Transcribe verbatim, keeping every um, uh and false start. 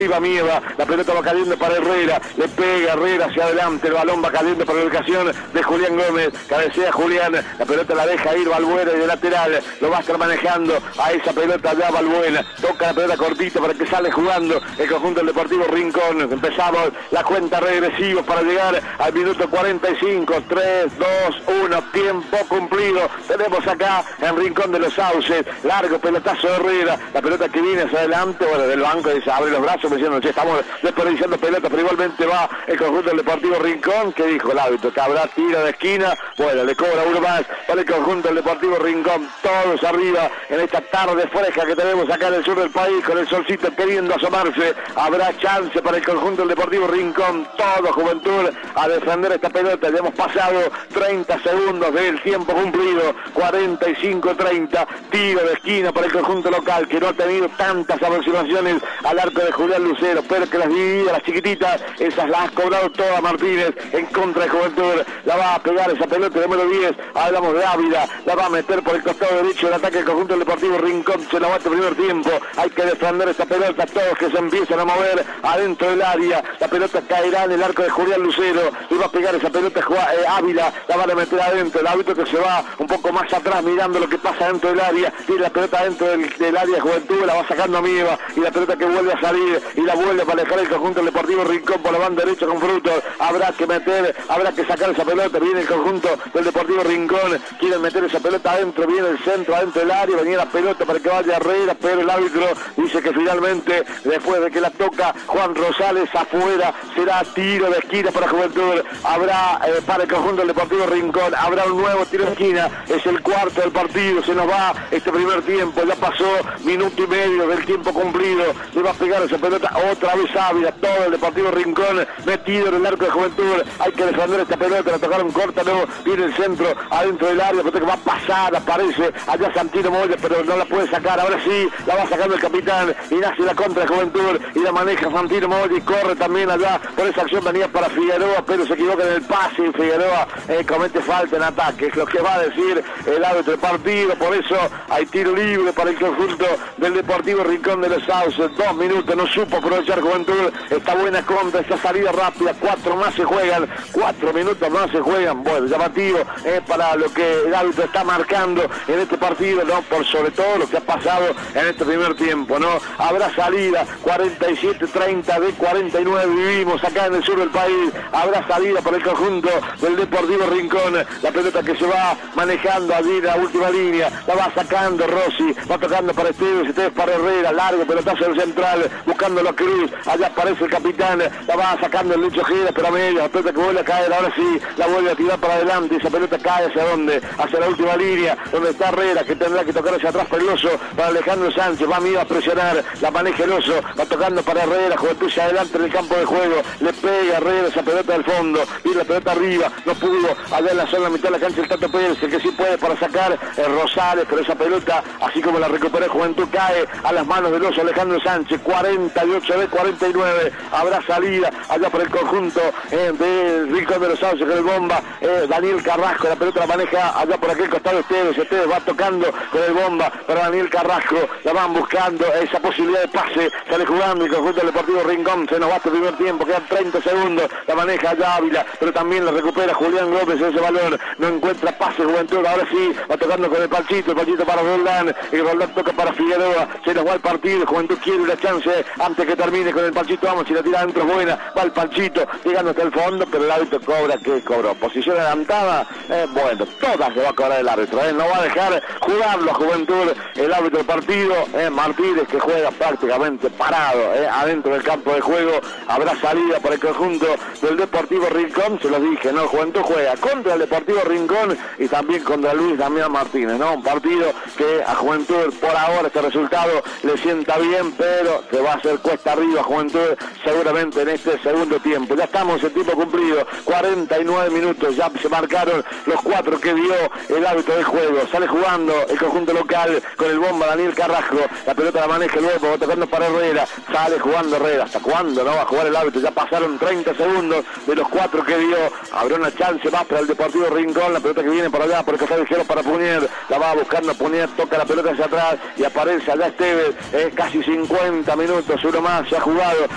va Mieva, la pelota va cayendo para Herrera, le pega Herrera hacia adelante, el balón va cayendo para la ubicación de Julián Gómez, cabecea Julián, la pelota la deja ir Balbuena y de lateral, lo va a estar manejando a esa pelota ya Balbuena, toca la pelota cortita para que sale jugando el conjunto del Deportivo Rincón. Empezamos la cuenta regresiva para llegar al minuto cuarenta y cinco, tres, dos, uno, tiempo cumplido. Tenemos acá en Rincón de los Sauces, largo pelotazo de Herrera, la pelota que viene hacia adelante, bueno, del banco dice, abre los brazos diciendo, che, estamos desperdiciando pelota, pero igualmente va el conjunto del Deportivo Rincón, que dijo el árbitro, que habrá tiro de esquina, bueno, le cobra uno más para el conjunto del Deportivo Rincón, todos arriba en esta tarde fresca que tenemos acá en el sur del país, con el solcito queriendo asomarse, habrá chance para el conjunto del Deportivo Rincón, todo Juventud a defender esta pelota. Ya hemos pasado treinta segundos del tiempo cumplido, cuarenta y cinco treinta, tiro de esquina para el conjunto local, que no ha tenido tantas aproximaciones al arco de Julián Lucero, pero que las divididas, las chiquititas, esas las ha cobrado toda Martínez en contra de Juventud. La va a pegar esa pelota número diez, hablamos de Ávila, la va a meter por el costado derecho el ataque del conjunto del Deportivo Rincón, se la va a este primer tiempo, hay que defender esta pelota, todos que se empiezan a mover adentro del área, la pelota caerá en el arco de Julián Lucero, y va a pegar esa pelota eh, Ávila, la van a meter adentro, el árbitro que se va un poco más atrás mirando lo que pasa dentro del área, tiene la pelota dentro del, del área de Juventud, la va sacando a Mieva, y la pelota que vuelve a salir, y la vuelve para alejar el conjunto del Deportivo Rincón por la banda derecha con Frutos, habrá que meter, habrá que sacar esa pelota, viene el conjunto del Deportivo Rincón, quieren meter esa pelota adentro, viene el centro adentro del área, venía la pelota para que vaya Herrera, pero el árbitro dice que finalmente, después de que la toca Juan Rosales afuera, será tiro de esquina para Juventud, habrá eh, para el conjunto del Deportivo Rincón, habrá un nuevo tiro de esquina, es el cuarto del partido, se nos va este primer tiempo, ya pasó minuto y medio del tiempo cumplido, le va a pegar esa pelota otra vez Ávila, todo el Deportivo Rincón metido en el arco de Juventud, hay que defender esta pelota, la tocaron corta, luego viene el centro adentro del área, que va a pasar, aparece allá Santino Moya, pero no la puede sacar, ahora sí, la va sacando el capitán, y nace la contra de Juventud, y la maneja Santino Moya, y corre también allá, por esa acción venía para Figueroa, pero se equivoca en el pase, y Figueroa eh, comete falta en ataque, es lo que va a decir el árbitro del partido, por eso hay tiro libre para el conjunto del Deportivo Rincón de los Sauces, dos minutos, no supo aprovechar Juventud, esta buena contra, esta salida rápida, cuatro más se juegan, cuatro minutos más se juegan, bueno, llamativo eh, para lo que el árbitro está marcando en este partido, no, por sobre todo lo que ha pasado en este primer tiempo, no, habrá salida, cuarenta y siete treinta de cuarenta y nueve vivimos acá en el sur del país, habrá salida por el conjunto del Deportivo Rincón, la pelota que se va manejando allí en la última línea, la va sacando Rossi, va tocando para Esteves, Esteves para Herrera, largo pelotazo del central, buscándolo a Cruz, allá aparece el capitán, la va sacando el Lucho Gira, pero a medio, la pelota que vuelve a caer, ahora sí, la vuelve a tirar para adelante, esa pelota cae hacia dónde, hacia la última línea, donde está Herrera, que tendrá que tocar hacia atrás para el Oso, para Alejandro Sánchez, va Miva a presionar, la maneja el Oso, va tocando para Herrera, Juventud hacia adelante en el campo de juego, le pega Herrera esa pelota del fondo, y la pelota arriba, no pudo, allá en la zona, la mitad de la cancha el Tato Pérez, el que sí puede para sacar eh, Rosales, pero esa pelota, así como la recupera Juventud, cae a las manos del Oso Alejandro Sánchez, cuarenta y ocho de cuarenta y nueve, habrá salida allá por el conjunto eh, de Rincón de los Sauces con el bomba, eh, Daniel Carrasco, la pelota la maneja allá por aquel costado Esteves, Esteves va tocando con el bomba para Daniel Carrasco, la van buscando esa posibilidad de pase, sale jugando el conjunto del Deportivo Rincón, se nos va este primer tiempo, quedan treinta segundos, la maneja allá Ávila, pero también la recupera Julián Gómez ese balón, no encuentra pase Juventud, ahora sí, va tocando con el Palchito, el Palchito para Roldán, y Roldán toca para Figueroa, se nos va el partido, Juventud quiere una chance antes que termine con el Palchito, vamos, si la tira adentro es buena, va el Palchito, llegando hasta el fondo, pero el árbitro cobra, que cobró, posición adelantada, eh, bueno, todas le va a cobrar el árbitro, eh, no va a dejar jugarlo a Juventud, el árbitro del partido, eh, Martínez, que juega prácticamente parado, eh, adentro del campo de juego, habrá salida para el conjunto del Deportivo Rincón, se los dije, ¿no? Juventud juega contra el Deportivo Rincón y también contra Luis Damián Martínez, ¿no? Un partido que a Juventud por ahora este resultado le sienta bien, pero se va a hacer cuesta arriba a Juventud seguramente en este segundo tiempo. Ya estamos en tiempo cumplido, cuarenta y nueve minutos, ya se marcaron los cuatro que dio el árbitro del juego, sale jugando el conjunto local con el bomba Daniel Carrasco, la pelota la maneja luego, va tocando para Herrera, sale jugando Herrera, ¿hasta cuándo no va a jugar el árbitro? Ya pasaron treinta segundos de los cuatro que dio, habrá una chance más para el Deportivo Rincón, la pelota que viene para allá, por el costado ligero para Punier, la va buscando Punier, toca la pelota hacia atrás y aparece allá Esteves, eh, casi cincuenta minutos, uno más, se ha jugado